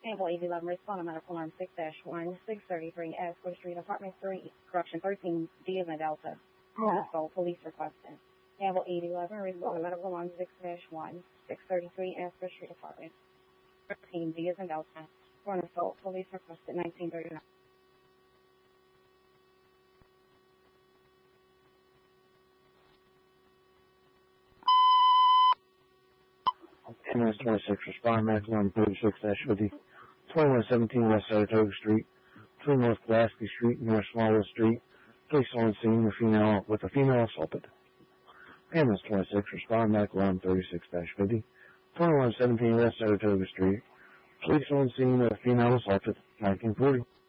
Campbell 811, respond to medical alarm 6-1, 633 Asquith Street, apartment 3, correction 13, D as in Delta. Assault, police requested. Campbell 811, respond to medical alarm 6-1, 633 Asquith Street, apartment 13, D as in Delta. For an assault, police requested 1939. MS 26, respond medical alarm 36-50, 2117 West Saratoga Street, between North Pulaski Street and North Smallwood Street. Police on scene with a female assaulted. MS 26, respond medical alarm 36-50, 2117 West Saratoga Street. Police on scene with a female assaulted. 1940.